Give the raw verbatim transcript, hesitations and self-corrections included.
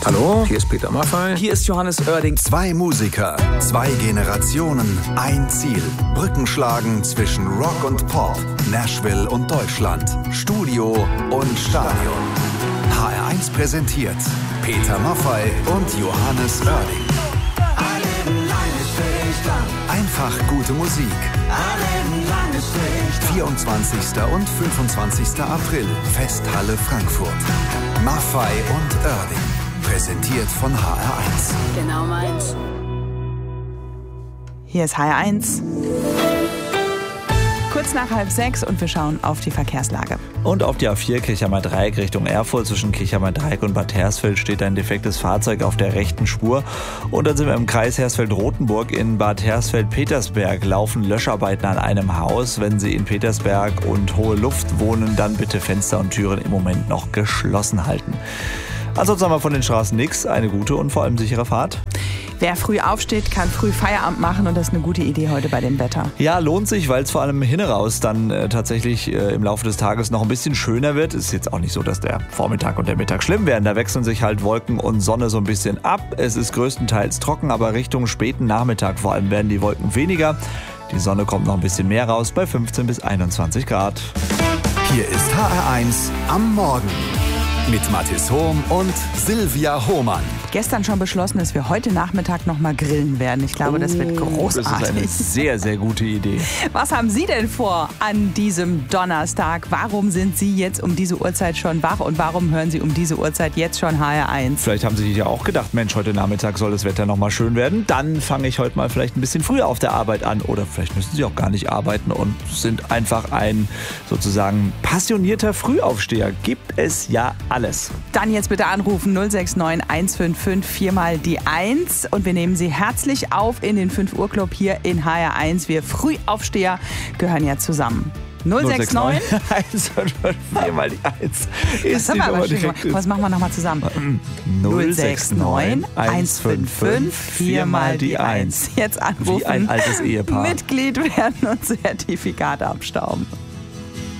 Hallo, hier ist Peter Maffay. Hier ist Johannes Oerding. Zwei Musiker, zwei Generationen, ein Ziel. Brücken schlagen zwischen Rock und Pop, Nashville und Deutschland, Studio und Stadion. H R eins präsentiert Peter Maffay und Johannes Oerding. Einfach gute Musik. vierundzwanzigster und fünfundzwanzigster April, Festhalle Frankfurt. Maffay und Oerding. Präsentiert von H R eins. Genau meins. Hier ist H R eins. Kurz nach halb sechs und wir schauen auf die Verkehrslage. Und auf die A vier Kirchheimer Dreieck Richtung Erfurt zwischen Kirchheimer Dreieck und Bad Hersfeld steht ein defektes Fahrzeug auf der rechten Spur. Und dann sind wir im Kreis Hersfeld-Rotenburg. In Bad Hersfeld-Petersberg laufen Löscharbeiten an einem Haus. Wenn Sie in Petersberg und Hohe Luft wohnen, dann bitte Fenster und Türen im Moment noch geschlossen halten. Ansonsten haben wir von den Straßen nichts. Eine gute und vor allem sichere Fahrt. Wer früh aufsteht, kann früh Feierabend machen und das ist eine gute Idee heute bei dem Wetter. Ja, lohnt sich, weil es vor allem hinten raus dann äh, tatsächlich äh, im Laufe des Tages noch ein bisschen schöner wird. Es ist jetzt auch nicht so, dass der Vormittag und der Mittag schlimm werden. Da wechseln sich halt Wolken und Sonne so ein bisschen ab. Es ist größtenteils trocken, aber Richtung späten Nachmittag vor allem werden die Wolken weniger. Die Sonne kommt noch ein bisschen mehr raus bei fünfzehn bis einundzwanzig Grad. Hier ist H R eins am Morgen mit Mathis Hohm und Silvia Hohmann. Gestern schon beschlossen, dass wir heute Nachmittag noch mal grillen werden. Ich glaube, das wird großartig. Das ist eine sehr, sehr gute Idee. Was haben Sie denn vor an diesem Donnerstag? Warum sind Sie jetzt um diese Uhrzeit schon wach und warum hören Sie um diese Uhrzeit jetzt schon H R eins? Vielleicht haben Sie sich ja auch gedacht, Mensch, heute Nachmittag soll das Wetter noch mal schön werden. Dann fange ich heute mal vielleicht ein bisschen früher auf der Arbeit an. Oder vielleicht müssen Sie auch gar nicht arbeiten und sind einfach ein sozusagen passionierter Frühaufsteher. Gibt es ja alles. Dann jetzt bitte anrufen null sechs neun eins fünf fünf vier mal die eins und wir nehmen Sie herzlich auf in den fünf Uhr Club hier in H R eins. Wir Frühaufsteher gehören ja zusammen. null sechs neun eins fünf fünf vier mal die eins. Das haben wir aber schön gemacht. Was machen wir nochmal zusammen? null sechs neun eins fünf fünf vier mal die eins. Jetzt anrufen. Wie ein altes Ehepaar. Mitglied werden und Zertifikate abstauben.